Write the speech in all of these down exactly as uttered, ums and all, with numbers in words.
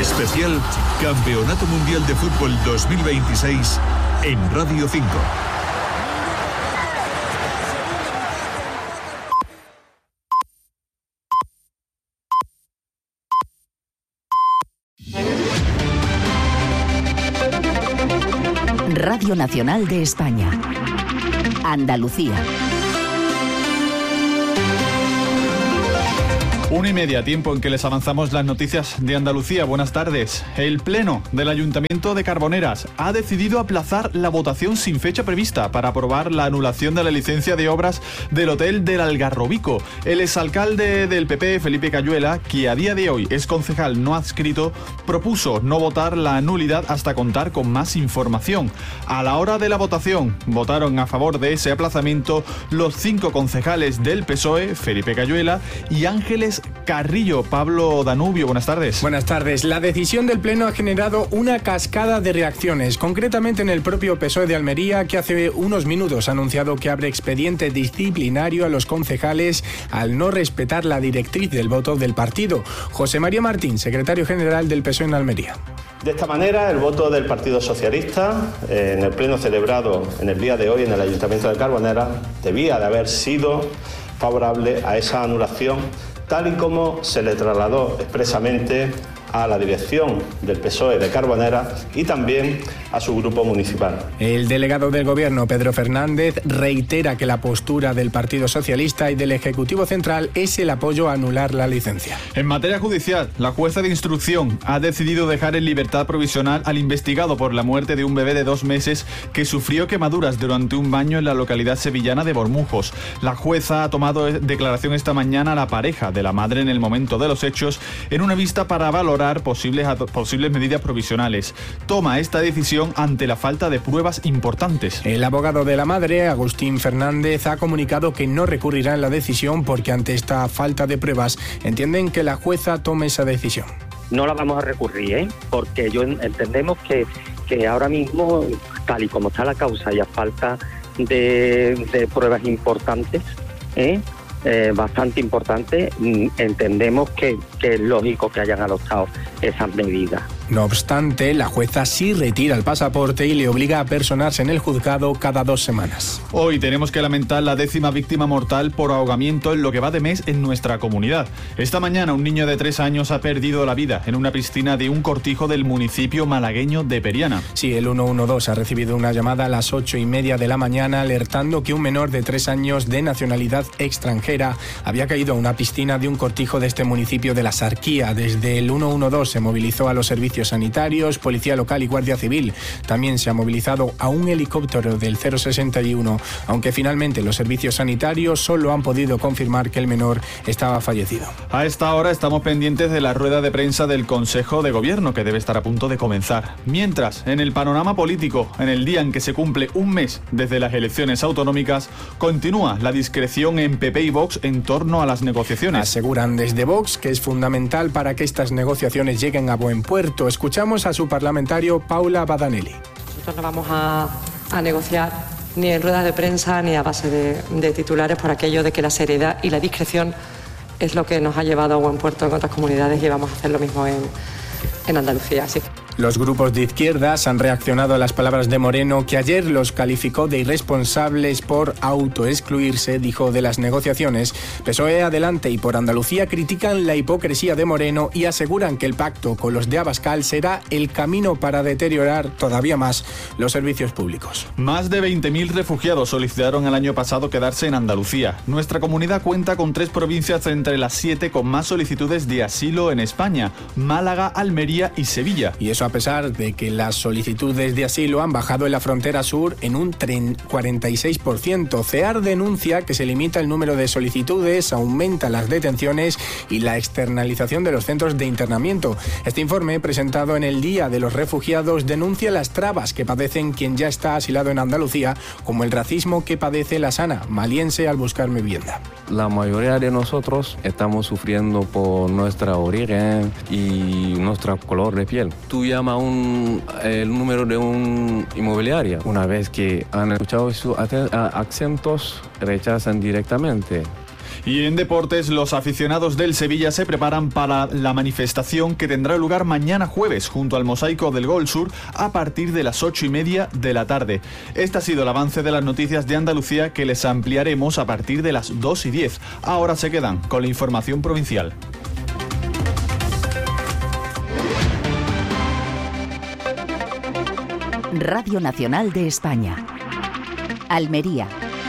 Especial Campeonato Mundial de Fútbol dos mil veintiséis en Radio cinco. Radio Nacional de España. Andalucía. Una y media, tiempo en que les avanzamos las noticias de Andalucía. Buenas tardes. El Pleno del Ayuntamiento de Carboneras ha decidido aplazar la votación sin fecha prevista para aprobar la anulación de la licencia de obras del Hotel del Algarrobico. El exalcalde del P P, Felipe Cayuela, que a día de hoy es concejal no adscrito, propuso no votar la nulidad hasta contar con más información. A la hora de la votación, votaron a favor de ese aplazamiento los cinco concejales del P S O E, Felipe Cayuela y Ángeles Carrillo. Pablo Danubio, buenas tardes. Buenas tardes. La decisión del Pleno ha generado una cascada de reacciones, concretamente en el propio P S O E de Almería, que hace unos minutos ha anunciado que abre expediente disciplinario a los concejales al no respetar la directriz del voto del partido. José María Martín, secretario general del P S O E en Almería. De esta manera, el voto del Partido Socialista eh, en el pleno celebrado en el día de hoy en el Ayuntamiento de Carboneras debía de haber sido favorable a esa anulación, tal y como se le trasladó expresamente a la dirección del P S O E de Carboneras y también a su grupo municipal. El delegado del Gobierno, Pedro Fernández, reitera que la postura del Partido Socialista y del Ejecutivo Central es el apoyo a anular la licencia. En materia judicial, la jueza de instrucción ha decidido dejar en libertad provisional al investigado por la muerte de un bebé de dos meses que sufrió quemaduras durante un baño en la localidad sevillana de Bormujos. La jueza ha tomado declaración esta mañana a la pareja de la madre en el momento de los hechos en una vista para valorar Posibles, posibles medidas provisionales. Toma esta decisión ante la falta de pruebas importantes. El abogado de la madre, Agustín Fernández, ha comunicado que no recurrirá en la decisión porque ante esta falta de pruebas entienden que la jueza tome esa decisión. No la vamos a recurrir, ¿eh? Porque yo entendemos que, que ahora mismo, tal y como está la causa y a falta de, de pruebas importantes, ¿eh? Eh, bastante importante, entendemos que, que es lógico que hayan adoptado esas medidas. No obstante, la jueza sí retira el pasaporte y le obliga a personarse en el juzgado cada dos semanas. Hoy tenemos que lamentar la décima víctima mortal por ahogamiento en lo que va de mes en nuestra comunidad. Esta mañana un niño de tres años ha perdido la vida en una piscina de un cortijo del municipio malagueño de Periana. Sí, el uno uno dos ha recibido una llamada a las ocho y media de la mañana alertando que un menor de tres años de nacionalidad extranjera había caído a una piscina de un cortijo de este municipio de la Sarquía. Desde el uno uno dos se movilizó a los servicios sanitarios, policía local y guardia civil. También se ha movilizado a un helicóptero del cero sesenta y uno, aunque finalmente los servicios sanitarios solo han podido confirmar que el menor estaba fallecido. A esta hora estamos pendientes de la rueda de prensa del Consejo de Gobierno, que debe estar a punto de comenzar. Mientras, en el panorama político, en el día en que se cumple un mes desde las elecciones autonómicas, continúa la discreción en P P y Vox en torno a las negociaciones. Aseguran desde Vox que es fundamental para que estas negociaciones lleguen a buen puerto. Escuchamos a su parlamentario Paula Badanelli. Nosotros no vamos a, a negociar ni en ruedas de prensa ni a base de, de titulares por aquello de que la seriedad y la discreción es lo que nos ha llevado a buen puerto en otras comunidades y vamos a hacer lo mismo en, en Andalucía. Así. Los grupos de izquierdas han reaccionado a las palabras de Moreno, que ayer los calificó de irresponsables por autoexcluirse, dijo, de las negociaciones. P S O E, Adelante y Por Andalucía critican la hipocresía de Moreno y aseguran que el pacto con los de Abascal será el camino para deteriorar todavía más los servicios públicos. Más de veinte mil refugiados solicitaron el año pasado quedarse en Andalucía. Nuestra comunidad cuenta con tres provincias entre las siete con más solicitudes de asilo en España: Málaga, Almería y Sevilla. Y eso a pesar de que las solicitudes de asilo han bajado en la frontera sur en un cuarenta y seis por ciento. CEAR denuncia que se limita el número de solicitudes, aumenta las detenciones y la externalización de los centros de internamiento. Este informe, presentado en el Día de los Refugiados, denuncia las trabas que padecen quien ya está asilado en Andalucía, como el racismo que padece la sana maliense al buscar vivienda. La mayoría de nosotros estamos sufriendo por nuestra origen y nuestro color de piel. Tú llama un, el número de un inmobiliaria. Una vez que han escuchado sus acentos, rechazan directamente. Y en deportes, los aficionados del Sevilla se preparan para la manifestación que tendrá lugar mañana jueves junto al Mosaico del Gol Sur a partir de las ocho y media de la tarde. Este ha sido el avance de las noticias de Andalucía que les ampliaremos a partir de las dos y diez. Ahora se quedan con la información provincial. Radio Nacional de España. Almería.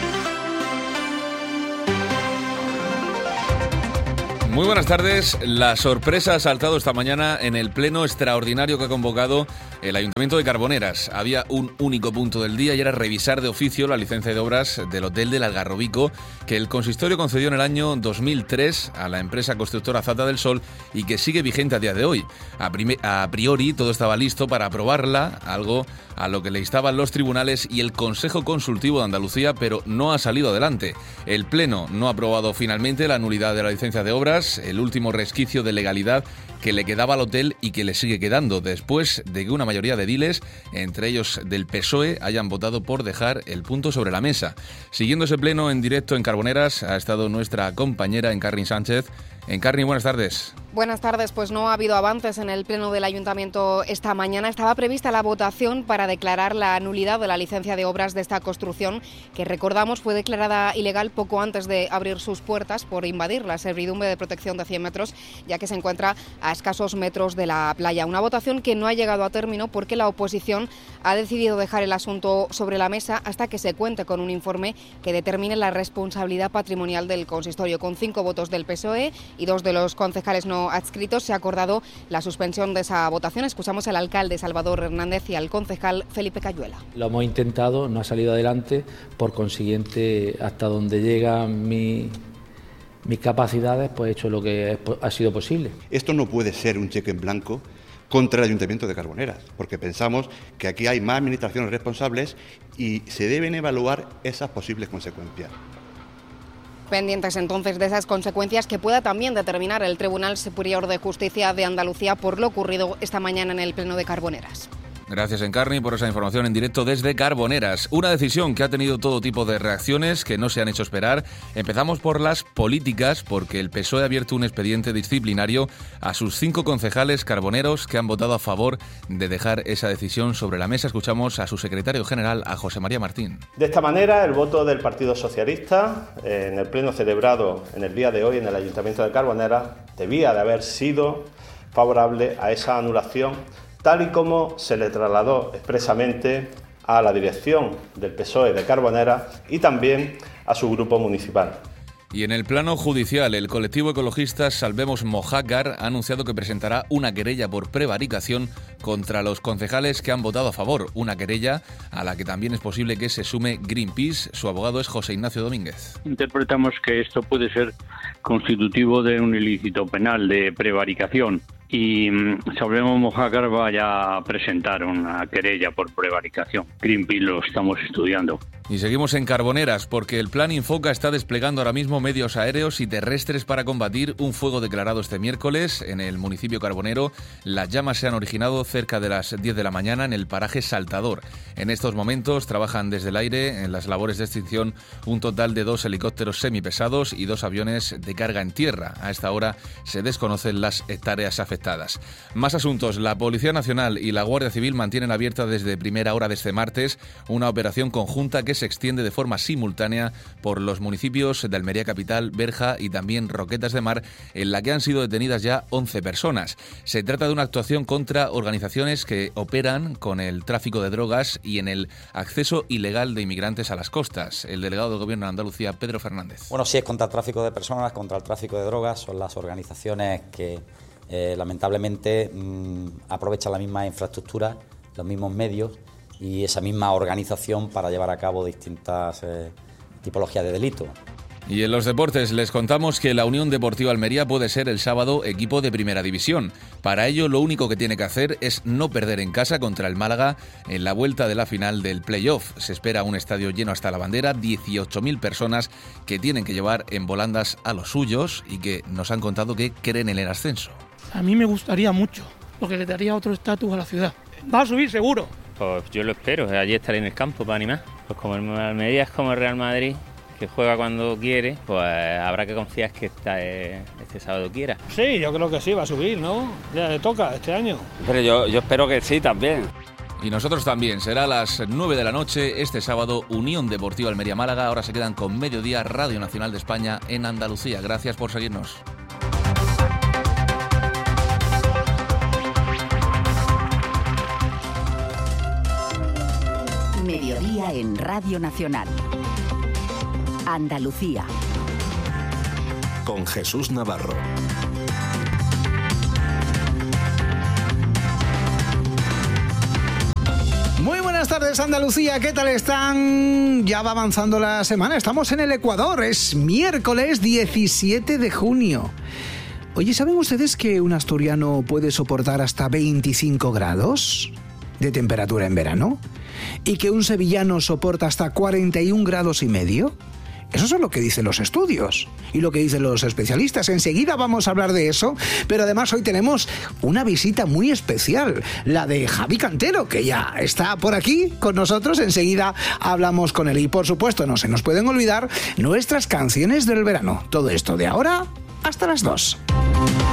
Muy buenas tardes. La sorpresa ha saltado esta mañana en el pleno extraordinario que ha convocado el Ayuntamiento de Carboneras. Había un único punto del día y era revisar de oficio la licencia de obras del Hotel del Algarrobico que el consistorio concedió en el año dos mil tres a la empresa constructora Zata del Sol y que sigue vigente a día de hoy. A, prime- a priori todo estaba listo para aprobarla, algo a lo que le instaban los tribunales y el Consejo Consultivo de Andalucía, pero no ha salido adelante. El Pleno no ha aprobado finalmente la nulidad de la licencia de obras, el último resquicio de legalidad que le quedaba al hotel y que le sigue quedando después de que una mayoría de ediles, entre ellos del P S O E, hayan votado por dejar el punto sobre la mesa. Siguiendo ese pleno en directo en Carboneras ha estado nuestra compañera Encarni Sánchez. Encarni, buenas tardes. Buenas tardes. Pues no ha habido avances en el pleno del Ayuntamiento esta mañana. Estaba prevista la votación para declarar la nulidad de la licencia de obras de esta construcción, que recordamos fue declarada ilegal poco antes de abrir sus puertas por invadir la servidumbre de protección de cien metros, ya que se encuentra a escasos metros de la playa. Una votación que no ha llegado a término porque la oposición ha decidido dejar el asunto sobre la mesa hasta que se cuente con un informe que determine la responsabilidad patrimonial del consistorio. Con cinco votos del P S O E y dos de los concejales no adscritos se ha acordado la suspensión de esa votación. Escuchamos al alcalde Salvador Hernández y al concejal Felipe Cayuela. Lo hemos intentado, no ha salido adelante, por consiguiente, hasta donde llegan mi, mis capacidades, pues he hecho lo que ha sido posible. Esto no puede ser un cheque en blanco contra el Ayuntamiento de Carboneras, porque pensamos que aquí hay más administraciones responsables y se deben evaluar esas posibles consecuencias. Pendientes entonces de esas consecuencias que pueda también determinar el Tribunal Superior de Justicia de Andalucía por lo ocurrido esta mañana en el Pleno de Carboneras. Gracias, Encarni, por esa información en directo desde Carboneras. Una decisión que ha tenido todo tipo de reacciones que no se han hecho esperar. Empezamos por las políticas, porque el P S O E ha abierto un expediente disciplinario a sus cinco concejales carboneros que han votado a favor de dejar esa decisión sobre la mesa. Escuchamos a su secretario general, a José María Martín. De esta manera, el voto del Partido Socialista eh, en el pleno celebrado en el día de hoy en el Ayuntamiento de Carboneras debía de haber sido favorable a esa anulación, tal y como se le trasladó expresamente a la dirección del P S O E de Carboneras y también a su grupo municipal. Y en el plano judicial, el colectivo ecologista Salvemos Mojácar ha anunciado que presentará una querella por prevaricación contra los concejales que han votado a favor, una querella a la que también es posible que se sume Greenpeace. Su abogado es José Ignacio Domínguez. Interpretamos que esto puede ser constitutivo de un ilícito penal de prevaricación y Salvemos Mojácar vaya a presentar una querella por prevaricación. Greenpeace lo estamos estudiando. Y seguimos en Carboneras, porque el Plan Infoca está desplegando ahora mismo medios aéreos y terrestres para combatir un fuego declarado este miércoles en el municipio carbonero. Las llamas se han originado cerca de las diez de la mañana en el paraje Saltador. En estos momentos trabajan desde el aire en las labores de extinción un total de dos helicópteros semipesados y dos aviones de carga en tierra. A esta hora se desconocen las tareas afectadas. Más asuntos. La Policía Nacional y la Guardia Civil mantienen abierta desde primera hora de este martes una operación conjunta que se extiende de forma simultánea por los municipios de Almería Capital, Berja y también Roquetas de Mar, en la que han sido detenidas ya once personas. Se trata de una actuación contra organizaciones que operan con el tráfico de drogas y en el acceso ilegal de inmigrantes a las costas. El delegado del Gobierno de Andalucía, Pedro Fernández. Bueno, sí, es contra el tráfico de personas, contra el tráfico de drogas, son las organizaciones que eh, lamentablemente mmm, aprovechan la misma infraestructura, los mismos medios y esa misma organización para llevar a cabo distintas eh, tipologías de delitos. Y en los deportes les contamos que la Unión Deportiva Almería puede ser el sábado equipo de Primera División. Para ello lo único que tiene que hacer es no perder en casa contra el Málaga en la vuelta de la final del play-off. Se espera un estadio lleno hasta la bandera, dieciocho mil personas que tienen que llevar en volandas a los suyos y que nos han contado que creen en el ascenso. A mí me gustaría mucho, porque le daría otro estatus a la ciudad. Va a subir seguro. Pues yo lo espero, allí estaré en el campo para animar. Pues como el Almería es como el Real Madrid, que juega cuando quiere, pues habrá que confiar que esta, este sábado quiera. Sí, yo creo que sí, va a subir, ¿no? Ya le toca este año. Pero yo, yo espero que sí también. Y nosotros también. Será a las nueve de la noche este sábado, Unión Deportiva Almería Málaga. Ahora se quedan con Mediodía, Radio Nacional de España en Andalucía. Gracias por seguirnos. Mediodía en Radio Nacional. Andalucía. Con Jesús Navarro. Muy buenas tardes, Andalucía, ¿qué tal están? Ya va avanzando la semana, estamos en el Ecuador, es miércoles diecisiete de junio. Oye, ¿saben ustedes que un asturiano puede soportar hasta veinticinco grados de temperatura en verano? ¿Y que un sevillano soporta hasta cuarenta y un grados y medio? Eso es lo que dicen los estudios y lo que dicen los especialistas. Enseguida vamos a hablar de eso, pero además hoy tenemos una visita muy especial, la de Javi Cantero, que ya está por aquí con nosotros. Enseguida hablamos con él y, por supuesto, no se nos pueden olvidar nuestras canciones del verano. Todo esto de ahora hasta las dos.